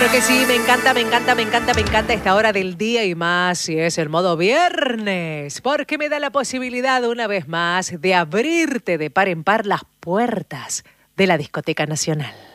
Claro que sí, me encanta esta hora del día y más si es el modo viernes, porque me da la posibilidad una vez más de abrirte de par en par las puertas de la Discoteca Nacional.